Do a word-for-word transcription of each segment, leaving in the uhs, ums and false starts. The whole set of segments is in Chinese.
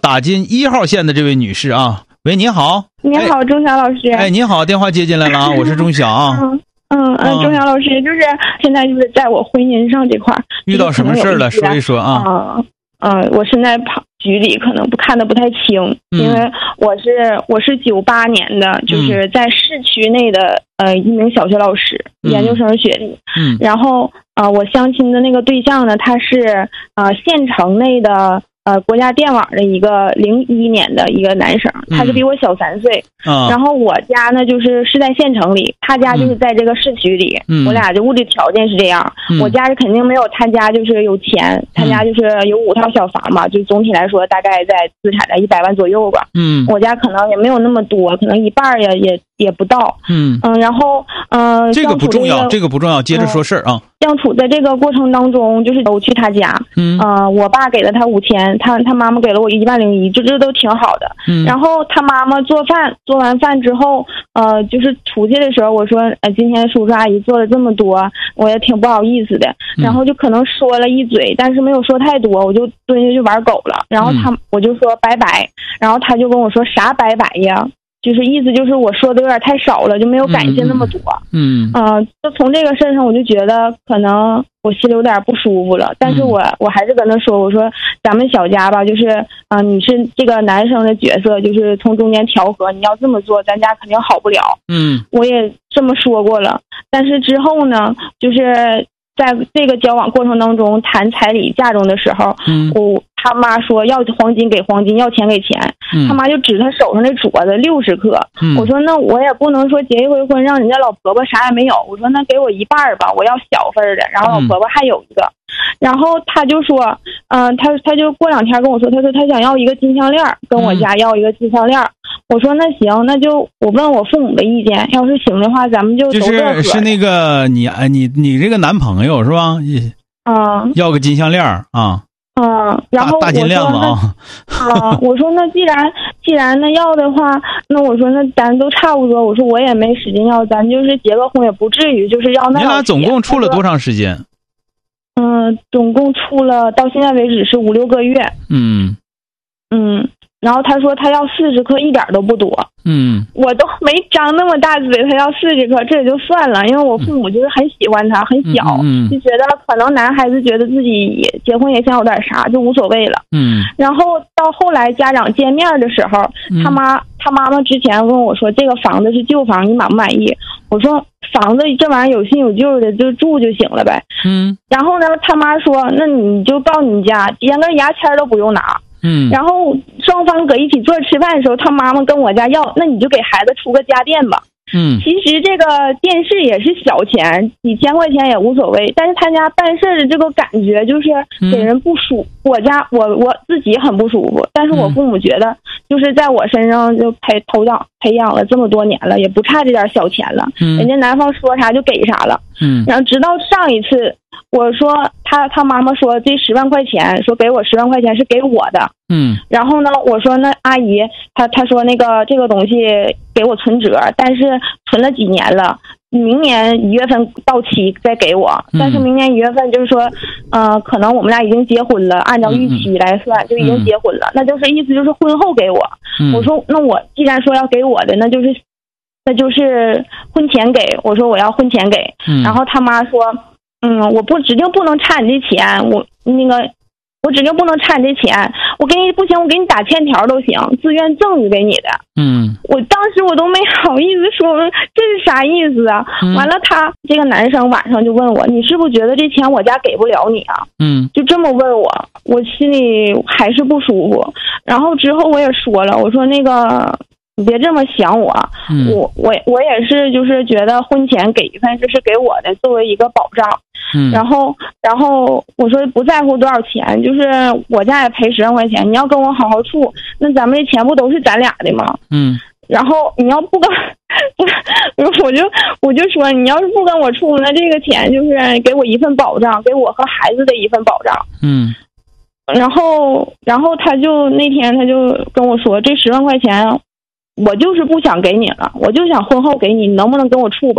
打进一号线的这位女士啊，喂，您好。 你好，钟晓老师。 哎，您好，电话接进来了啊，我是钟晓啊。 嗯嗯嗯，钟晓老师，就是现在就是在我婚姻上这块遇到什么事了？说一说啊。 嗯嗯，我现在跑局里可能不看得不太清， 嗯、 因为我是我是九八年的，就是在市区内的呃一名小学老师， 嗯、 研究生学历。 嗯。 然后呃，我相亲的那个对象呢，他是呃县城内的。呃，国家电网的一个零一年的一个男生，他是比我小三岁。 嗯。 然后我家呢，就是是在县城里，他家就是在这个市区里。 嗯。 我俩的物质条件是这样， 嗯、 我家是肯定没有他家就是有钱，他家就是有五套小房嘛，就总体来说大概在资产在一百万左右吧。 嗯。 我家可能也没有那么多，可能一半也也也不到。 嗯嗯，然后嗯、呃， 这个不重要，这个不重要，接着说事儿啊。 相处在这个过程当中，就是我去他家， 嗯， 呃，我爸给了他五千，他他妈妈给了我一万零一，这这都挺好的。 嗯， 然后他妈妈做饭，做完饭之后，呃，就是出去的时候，我说，呃，今天叔叔阿姨做了这么多，我也挺不好意思的。然后就可能说了一嘴，但是没有说太多，我就蹲下去玩狗了。然后他，我就说拜拜，然后他就跟我说啥拜拜呀？就是意思就是我说的有点太少了，就没有感谢那么多。 嗯， 呃，就从这个事上，我就觉得可能我心里有点不舒服了。但是我我还是跟他说，我说咱们小家吧，就是啊、呃，你是这个男生的角色，就是从中间调和，你要这么做，咱家肯定好不了。 嗯， 我也这么说过了。但是之后呢，就是在这个交往过程当中谈彩礼嫁妆的时候， 嗯， 我他妈说要黄金给黄金，要钱给钱， 嗯、 他妈就指他手上的镯子六十克。 嗯、我说那我也不能说结一回婚让人家老婆婆啥也没有，我说那给我一半吧，我要小份的，然后老婆婆还有一个。嗯、然后他就说，嗯、呃，他他就过两天跟我说，他说他想要一个金项链，跟我家要一个金项链。嗯、我说那行，那就我问我父母的意见，要是行的话，咱们就都就是是那个你你你这个男朋友是吧？ 嗯， 要个金项链啊。 嗯，然后大大金链子啊！ 啊，我说那既然既然那要的话，那我说那咱都差不多。我说我也没使劲要，咱就是结个婚也不至于就是要那。 你俩总共处了多长时间？ 嗯，总共处了到现在为止是五六个月。 嗯嗯，然后他说他要四十克，一点都不多。 嗯， 我都没张那么大嘴，他要四十克，这也就算了，因为我父母就是很喜欢他，很小， 嗯嗯、 就觉得可能男孩子觉得自己也结婚也想有点啥，就无所谓了。 嗯， 然后到后来家长见面的时候， 嗯、 他妈他妈妈之前问我说，这个房子是旧房，你满不满意？我说房子这玩意儿有新有旧的，就住就行了呗。 嗯， 然后呢，他妈说，那你就到你家，连根牙签都不用拿。 嗯， 然后双方搁一起坐吃饭的时候，他妈妈跟我家要，那你就给孩子出个家电吧。 嗯， 其实这个电视也是小钱，几千块钱也无所谓，但是他家办事的这个感觉就是给人不舒服。嗯、我家我我自己很不舒服，但是我父母觉得就是在我身上就培头长培养了这么多年了，也不差这点小钱了。 嗯， 人家男方说啥就给啥了。 嗯， 然后直到上一次。我说他他妈妈说这十万块钱，说给我十万块钱是给我的。 嗯， 然后呢，我说那阿姨，他他说那个这个东西给我存折，但是存了几年了，明年一月份到期再给我。 嗯、 但是明年一月份就是说，呃，可能我们俩已经结婚了，按照预期来算、嗯、就已经结婚了，那就是意思就是婚后给我。 嗯、 我说那我既然说要给我的，那就是那就是婚前给。我说我要婚前给。 嗯、 然后他妈说。嗯，我不指定不能差你这钱，我那个我指定不能差你这钱，我给你不行，我给你打欠条都行，自愿赠予给你的。 嗯， 我当时我都没好意思说这是啥意思啊？ 嗯、 完了他，他这个男生晚上就问我，你是不是觉得这钱我家给不了你啊？ 嗯， 就这么问我，我心里还是不舒服。然后之后我也说了，我说那个。你别这么想我， 嗯、 我我我也是，就是觉得婚前给一份，这是给我的，作为一个保障。 嗯， 然后然后我说不在乎多少钱，就是我家也赔十万块钱，你要跟我好好处，那咱们这钱不都是咱俩的吗？ 嗯， 然后你要不跟，我就我就说你要是不跟我处，那这个钱就是给我一份保障，给我和孩子的一份保障。 嗯。 然后然后他就那天他就跟我说，这十万块钱。我就是不想给你了，我就想婚后给你，你能不能跟我处吧？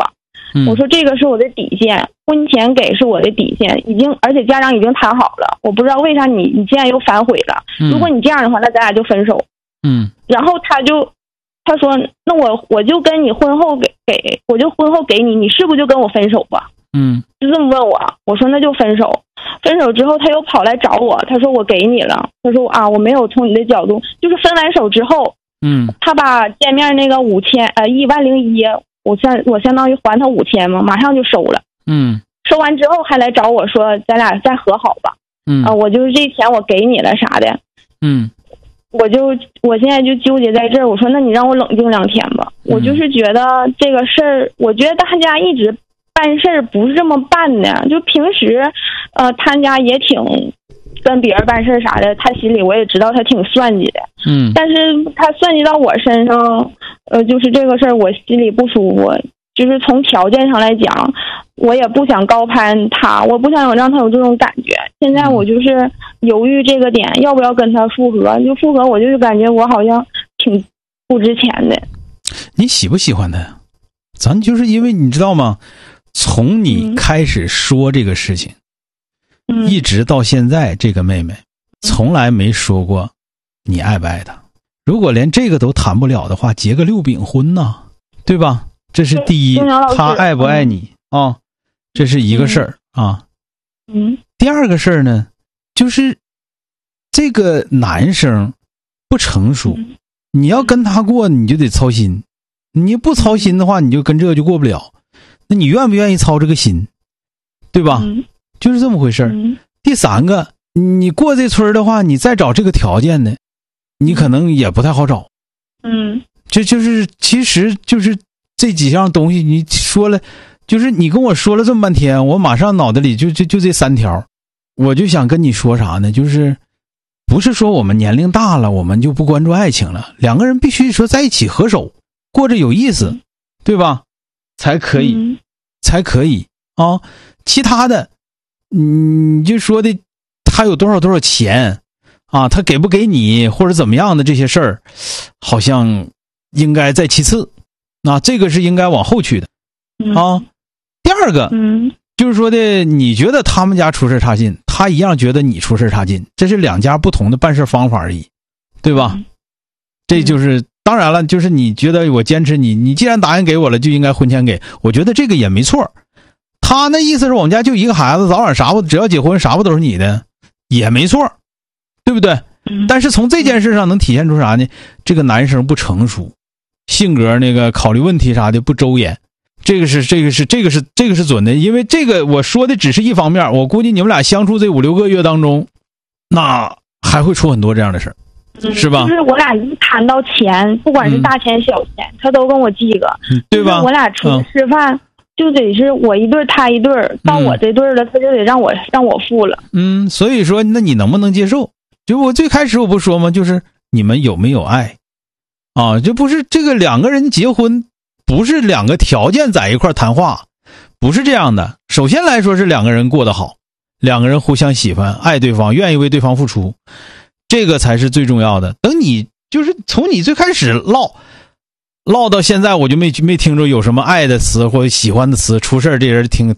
嗯、 我说这个是我的底线，婚前给是我的底线，已经而且家长已经谈好了，我不知道为啥你你现在又反悔了。 嗯、 如果你这样的话，那咱俩就分手。 嗯， 然后他就他说那我我就跟你婚后给给我就婚后给你，你是不是就跟我分手吧？ 嗯， 就这么问我，我说那就分手。分手之后他又跑来找我，他说我给你了，他说啊我没有从你的角度，就是分完手之后， 嗯， 他把见面那个五千呃一万零一，我相我相当于还他五千嘛，马上就收了。 嗯， 收完之后还来找我说咱俩再和好吧。 嗯啊、呃，我就是这钱我给你了啥的。 嗯， 我就我现在就纠结在这儿，我说那你让我冷静两天吧。 嗯、 我就是觉得这个事儿，我觉得大家一直办事儿不是这么办的，就平时呃他家也挺跟别人办事啥的，他心里我也知道他挺算计的。 嗯， 但是他算计到我身上，呃，就是这个事儿我心里不舒服。就是从条件上来讲，我也不想高攀他，我不想有让他有这种感觉。现在我就是犹豫这个点，要不要跟他复合？就复合，我就是感觉我好像挺不值钱的。 你喜不喜欢他呀？咱就是因为你知道吗？从你开始说这个事情，嗯、一直到现在，这个妹妹从来没说过你爱不爱她。如果连这个都谈不了的话，结个六饼婚呢，对吧？这是第一，他爱不爱你啊、哦？这是一个事儿、嗯、啊。 嗯。 第二个事儿呢，就是这个男生不成熟， 嗯、 你要跟他过，你就得操心。你不操心的话，你就跟这个就过不了。那你愿不愿意操这个心，对吧？ 嗯、 就是这么回事儿、 嗯。 第三个，你过这村的话，你再找这个条件的，你可能也不太好找。 嗯。 这就是其实就是这几样东西你说了，就是你跟我说了这么半天，我马上脑袋里就就就这三条。我就想跟你说啥呢，就是不是说我们年龄大了我们就不关注爱情了，两个人必须说在一起合手过着有意思，对吧？才可以、嗯、才可以啊。其他的你就说的他有多少多少钱啊，他给不给你或者怎么样的这些事儿，好像应该在其次。那、啊、这个是应该往后去的啊。 嗯、 第二个， 嗯， 就是说的，你觉得他们家出事差劲，他一样觉得你出事差劲，这是两家不同的办事方法而已，对吧？ 嗯、 这就是当然了，就是你觉得我坚持你，你既然答应给我了，就应该婚前给，我觉得这个也没错。他那意思是我们家就一个孩子，早晚啥不只要结婚啥不都是你的，也没错，对不对？ 嗯、 但是从这件事上能体现出啥呢？这个男生不成熟。性格那个考虑问题啥的不周延，这个是这个是这个是这个是准的，因为这个我说的只是一方面，我估计你们俩相处这五六个月当中，那还会出很多这样的事儿、嗯，是吧？ 就是我俩一谈到钱，不管是大钱小钱，嗯、他都跟我记个， 嗯、对吧？ 就是、我俩出去吃饭、嗯、就得是我一对他一对，到我这对了、嗯、他就得让我让我付了。 嗯，所以说那你能不能接受？就我最开始我不说吗？就是你们有没有爱？啊，这不是这个两个人结婚，不是两个条件在一块谈话，不是这样的。首先来说是两个人过得好，两个人互相喜欢，爱对方，愿意为对方付出，这个才是最重要的。等你就是从你最开始唠唠到现在，我就没没听着有什么爱的词或者喜欢的词，出事这人挺